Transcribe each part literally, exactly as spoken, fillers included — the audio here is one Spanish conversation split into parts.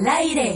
Al aire.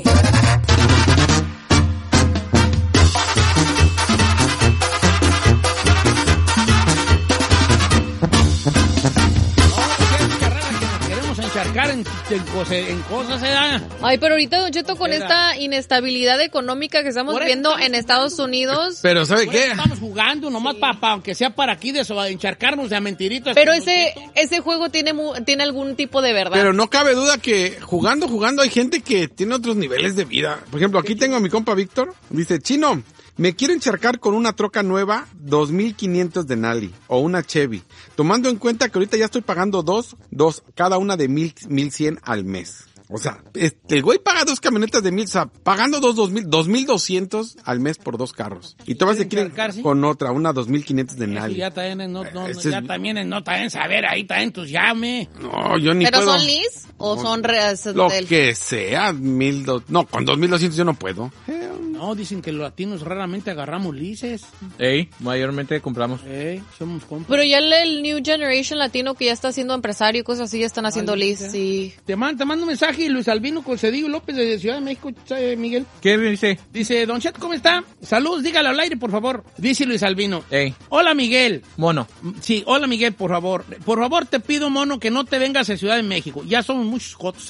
Encharcar en, en, cosas, en cosas, ¿eh? Ay, pero ahorita, Don Cheto, con esta inestabilidad económica que estamos viendo estamos, en Estados Unidos... Pero, ¿sabe qué? Estamos jugando nomás sí. para, pa, aunque sea para aquí, de eso, encharcarnos de a mentiritas. Pero ese ese juego tiene, tiene algún tipo de verdad. Pero no cabe duda que jugando, jugando, hay gente que tiene otros niveles de vida. Por ejemplo, aquí tengo a mi compa Víctor. Dice, Chino, me quiero encharcar con una troca nueva, dos mil quinientos de Nali, o una Chevy, tomando en cuenta que ahorita ya estoy pagando dos, dos, cada una de mil, mil cien al mes. O sea, el güey paga dos camionetas de mil, o sea, pagando dos, dos mil, dos mil doscientos al mes por dos carros. Y todavía se quieren con otra, una dos mil quinientos de Nali. Ya también, no, no, Ese ya es... también, no, también saber, ahí también tus llame. No, yo ni ¿Pero puedo. son lease o no, son reales? Lo del... que sea, mil dos, no, con dos mil doscientos yo no puedo. No, dicen que los latinos raramente agarramos leases. Ey, mayormente compramos. Ey, somos compras. Pero ya el, el New Generation latino que ya está siendo empresario y cosas así, ya están haciendo ah, lease, sí. Te mando, te mando un mensaje, Luis Albino Concedido López de Ciudad de México, Miguel. ¿Qué dice? Dice, Don Chet, ¿cómo está? Saludos, dígalo al aire, por favor. Dice Luis Albino. Ey. Hola, Miguel. Mono. Sí, hola, Miguel, por favor. Por favor, te pido, mono, que no te vengas a Ciudad de México. Ya somos muchos jotos.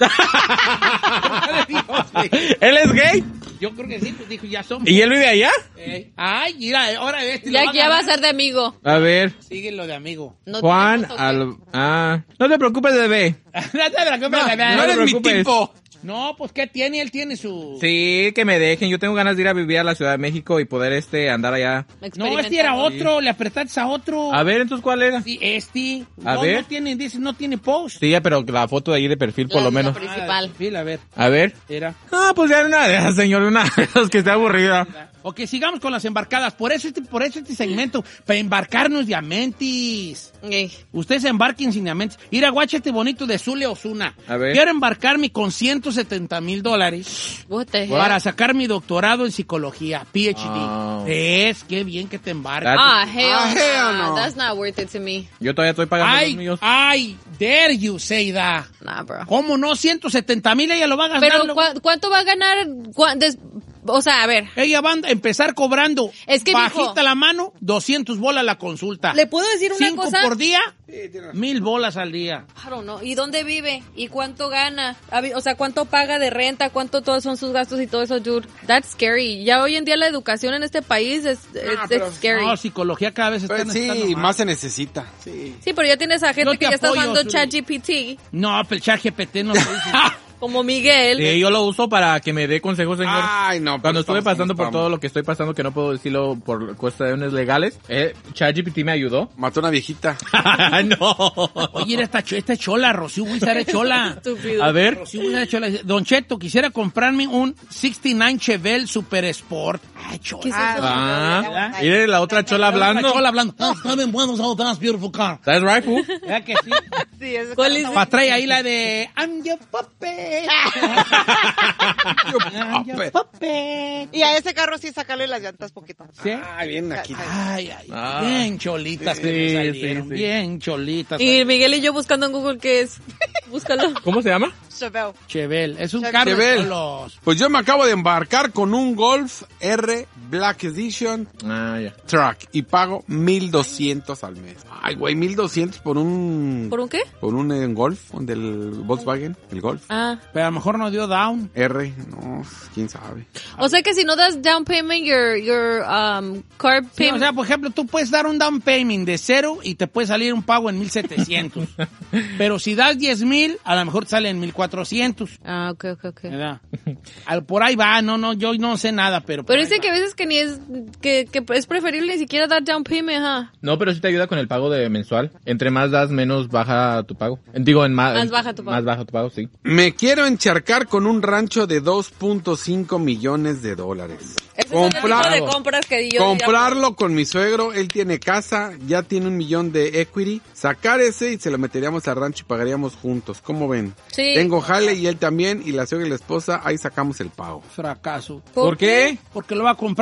¿Él es gay? Yo creo que sí, pues dijo, ya somos. ¿Y él vive allá? Eh, ay, mira, ahora este ya, ya va a ser de amigo. A ver. Síguelo de amigo. No Juan, al... ah, no te preocupes, bebé. no te preocupes, no, bebé. No eres mi tipo. No, pues, ¿qué tiene? Él tiene su... Sí, que me dejen. Yo tengo ganas de ir a vivir a la Ciudad de México y poder este andar allá. No, este era otro. Sí. Le apretaste a otro. A ver, entonces, ¿cuál era? Sí, este. A no, ver. No tiene, dice, no tiene post. Sí, pero la foto de ahí de perfil, por la, lo menos. La principal. Ah, perfil, a ver. A ver. Era. Ah, pues ya era una de esas, señor. Una de esas que está aburrida. Ok, sigamos con las embarcadas. Por eso este, por eso este segmento, para embarcarnos diamantes. Okay. Ustedes embarquen sin diamantes. Ir a guachete bonito de Zule Osuna. A ver. Quiero embarcarme con ciento setenta mil dólares para sacar mi doctorado en psicología, P H D. Oh. Es, qué bien que te embarques. Ah, hell, ah, hell no. That's not worth it to me. Yo todavía estoy pagando ay, los míos. Ay, dare you say that. Nah, bro. ¿Cómo no? ciento setenta mil ella lo va a gastar. Pero, ¿cu ¿cuánto va a ganar? Des O sea, a ver. Ella va a empezar cobrando es que bajita dijo, la mano, doscientos bolas la consulta. ¿Le puedo decir una Cinco cosa? por día, mil bolas al día. I don't know. ¿Y dónde vive? ¿Y cuánto gana? O sea, ¿cuánto paga de renta? ¿Cuánto todos son sus gastos y todo eso, dude? That's scary. Ya hoy en día la educación en este país es, ah, es pero, scary. No, psicología cada vez está pues sí, más se necesita. Sí. Sí, pero ya tienes a gente que ya está usando su... ChatGPT. No, pero el ChatGPT no lo dice. Como Miguel. Sí, yo lo uso para que me dé consejos, señor. Ay, no. Cuando estuve pasando por todo lo que estoy pasando, que no puedo decirlo por cuestiones legales, eh, ChatGPT me ayudó. Mató a una viejita. No. Oye, esta, esta chola, Rocío Huizar es chola. A ver. Rocío Huizar es chola. Don Cheto, quisiera comprarme un sesenta y nueve Chevelle Super Sport. Ay, chola. ¿Qué es eso? Ah, mire la otra chola hablando. La chola hablando. I'm buenos all that's beautiful car. That's right, fool. ¿Verdad que sí? Sí, es ¿cuál es? Pa' traer ahí la de I'm your puppet. Your puppet. Y a ese carro sí sacarle las llantas poquito. ¿Sí? Ay, bien aquí. Ay, ay, ah. bien cholitas sí, que me salieron. sí, sí. Bien cholitas. Y Miguel y yo buscando en Google qué es. Búscalo. ¿Cómo se llama? Chevelle. Chevelle. Es un Chevelle. carro Chevelle. de los... Pues yo me acabo de embarcar con un Golf R Black Edition Ah, ya. Truck y pago mil doscientos al mes. Ay, güey, mil doscientos por un... ¿Por un qué? Por un eh, Golf, del Volkswagen, el Golf. Ah. Pero a lo mejor no dio down. R, no, quién sabe. O sea que si no das down payment, your, your um, car Sí, payment... o sea, por ejemplo, tú puedes dar un down payment de cero y te puede salir un pago en mil setecientos. Pero si das diez mil, a lo mejor te sale en mil cuatrocientos. Ah, ok, ok, ok. ¿Verdad? Al- Por ahí va, no, no, yo no sé nada, pero... por Pero ahí dice va. que a veces que ni es... Que, que es preferible ni siquiera dar down payment, ¿ah? No, pero sí te ayuda con el pago de mensual. Entre más das, menos baja tu pago. Digo, en más... Más baja tu pago. Más baja tu pago, sí. Me quiero encharcar con un rancho de dos punto cinco millones de dólares. Ese es el tipo de compras que yo comprarlo con mi suegro, él tiene casa, ya tiene un millón de equity, sacar ese y se lo meteríamos al rancho y pagaríamos juntos, ¿cómo ven? Sí. Tengo jale y él también, y la suegra y la esposa, ahí sacamos el pago. Fracaso. ¿Por, ¿Por qué? Porque lo va a comprar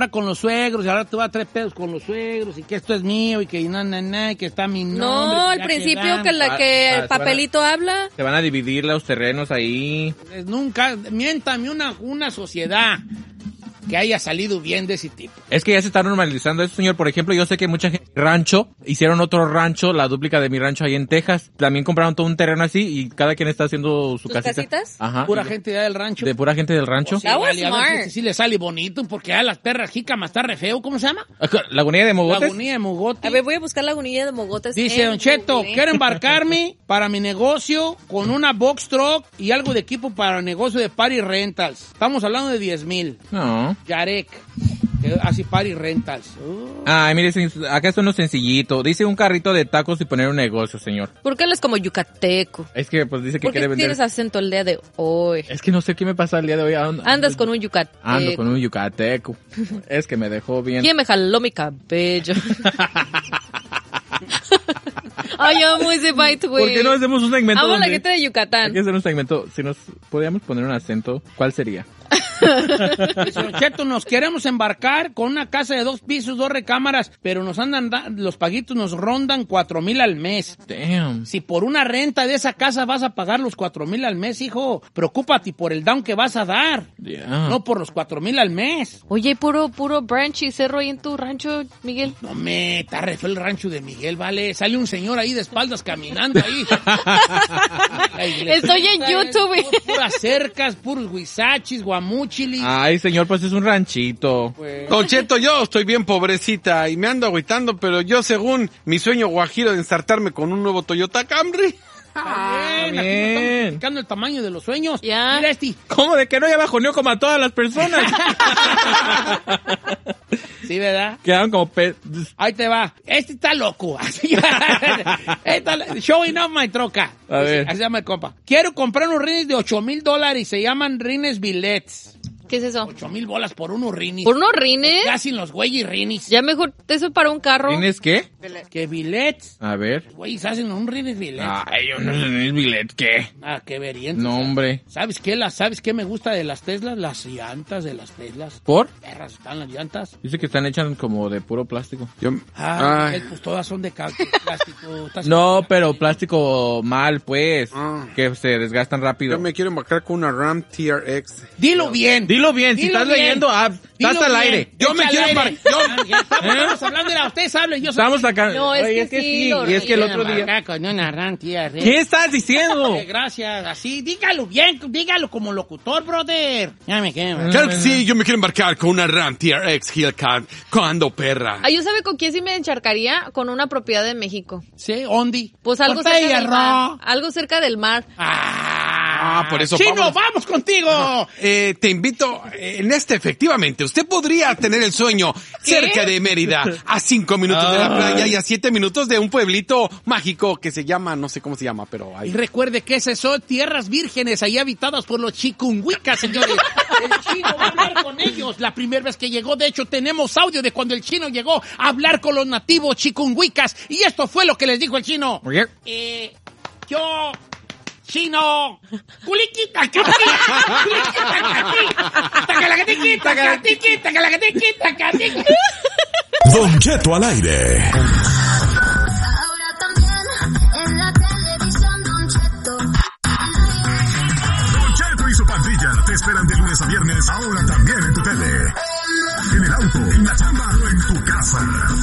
comprar con los suegros y ahora te va a traer pedos con los suegros y que esto es mío y que na, na, na, y que está mi nombre. No, al principio que, la, que ah, el papelito a, habla. Se van a dividir los terrenos ahí. Pues nunca, miéntame una, una sociedad que haya salido bien de ese tipo. Es que ya se está normalizando eso, señor. Por ejemplo, yo sé que mucha gente rancho, hicieron otro rancho, la dúplica de mi rancho ahí en Texas. También compraron todo un terreno así y cada quien está haciendo su casita. ¿Casitas? Ajá. Pura gente de del rancho. De pura gente del rancho. Oh, sí, vale, a ver si, si le sale bonito, porque a las perras jícamas está re feo. ¿Cómo se llama? ¿Lagunilla de Mogotes? Lagunilla de Mogotes. A ver, voy a buscar Lagunilla de Mogotes. Dice Don Cheto, Google. Quiero embarcarme para mi negocio con una box truck y algo de equipo para el negocio de party rentals. Estamos hablando de diez mil. No. Yarek. Así party rentals. Uh. Ay, mire, acá esto no es sencillito. Dice un carrito de tacos y poner un negocio, señor. ¿Por qué él es como yucateco? Es que pues dice que quiere vender. ¿Por qué tienes acento el día de hoy? Es que no sé qué me pasa el día de hoy. Ando, Andas con un yucateco. Ando con un yucateco. Es que me dejó bien. ¿Quién me jaló mi cabello? Ay, amo ese bite, güey. ¿Por qué no hacemos un segmento? Amo donde... la gente de Yucatán. Hay que hacer un segmento. Si nos podíamos poner un acento, ¿cuál sería? Señor Cheto, nos queremos embarcar con una casa de dos pisos, dos recámaras, pero nos andan, da- los paguitos nos rondan cuatro mil al mes. Damn. Si por una renta de esa casa vas a pagar los cuatro mil al mes, hijo, preocúpate por el down que vas a dar. Yeah. No por los cuatro mil al mes. Oye, puro, puro branch y cerro ahí en tu rancho, Miguel. No me, está re feo el rancho de Miguel, vale. Sale un señor ahí de espaldas caminando ahí. Estoy en YouTube. Pur- puras cercas, puros huizachis, guamuchilis. Ay, señor, pues es un ranchito. Pues, Don Cheto, yo estoy bien pobrecita y me ando agüitando, pero yo según mi sueño guajiro de ensartarme con un nuevo Toyota Camry. Ah, bien, bien. aquí estamos explicando el tamaño de los sueños. Ya. Mira este. ¿Cómo de que no ya bajoneó como a todas las personas? Sí, ¿verdad? Quedaron como pe... Ahí te va. Este está loco. Así, está showing off my troca. A ver. Así se llama el compa. Quiero comprar unos rines de ocho mil dólares. Se llaman rines billets. ¿Qué es eso? Ocho mil bolas por unos rines. ¿Por unos rines? ¿Qué hacen los güeyes rines? Ya mejor eso para un carro. ¿Tienes qué? ¿Qué billets? A ver. Los güeyes hacen un rines billets. Ay, yo no sé ni el billet, ¿qué? Ah, qué veriente. No, hombre. ¿Sabes qué? Las, ¿Sabes qué me gusta de las Teslas? Las llantas de las Teslas. ¿Por? Perras están las llantas. Dice que están hechas como de puro plástico. Yo, Ah, ay, Miguel, pues todas son de cal- plástico. Estás- No, pero plástico mal, pues. Ah. Que se desgastan rápido. yo me quiero embarcar con una Ram T R X. Dilo bien. Dilo bien, si Dilo estás bien. leyendo, ah, Dilo estás al bien. aire. Yo me Echa quiero al aire. embarcar- yo- Ah, ya estamos, ¿Eh? estamos hablando de la ustedes hablen. Yo soy- Estamos acá. No, es Oye, que sí, sí. lo Y es que el Quiero otro día... embarcar con una Ram T R X. ¿Qué estás diciendo? Eh, Gracias, así, dígalo bien, dígalo como locutor, brother. Ya me quedé. Claro que sí, yo me quiero embarcar con una Ram T R X Hellcat. Cuando perra. Ah, yo sabe con quién sí me encharcaría con una propiedad de México. Sí, Ondi. Pues algo Corta cerca y del arroz. mar. Algo cerca del mar. Ah, Ah, por eso, Chino, vámonos. vamos contigo. Eh, te invito eh, en este, efectivamente, usted podría tener el sueño cerca de Mérida, a cinco minutos de la playa y a siete minutos de un pueblito mágico que se llama, no sé cómo se llama, pero Y ahí. recuerde que esas son tierras vírgenes ahí habitadas por los chikunguicas, señores. El chino va a hablar con ellos la primera vez que llegó. De hecho, tenemos audio de cuando el chino llegó a hablar con los nativos chikunguicas. Y esto fue lo que les dijo el chino. Oye. Eh, yo... Chino, culiquita, cati, culiquita, cati, tacalacatiquita, catiqui, tacalacatiquita, catiqui. Don Cheto al aire. Ahora también en la televisión Don Cheto. Don Cheto y su pandilla te esperan de lunes a viernes, ahora también en tu tele. En el auto, en la chamba o en tu casa.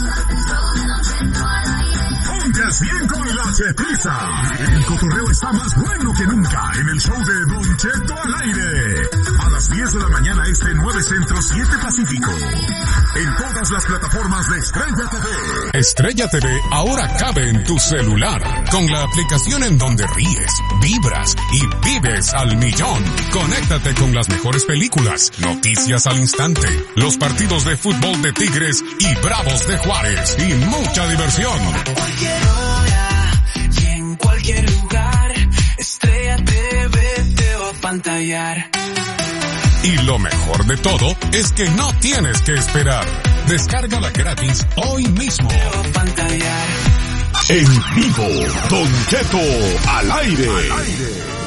Pongas bien con la chetiza. El cotorreo está más bueno que nunca en el show de Don Cheto al aire. A las diez de la mañana este, nueve Centro, siete Pacífico. En todas las plataformas de Estrella T V. Estrella T V ahora cabe en tu celular. Con la aplicación en donde ríes, vibras y vives al millón. Conéctate con las mejores películas, noticias al instante, los partidos de fútbol de Tigres y Bravos de Juárez y mucha diversión. Cualquier hora y en cualquier lugar, Estrella T V te va a pantallar. Y lo mejor de todo es que no tienes que esperar. Descárgala gratis hoy mismo. Te va a pantallar. En vivo, Don Cheto al aire.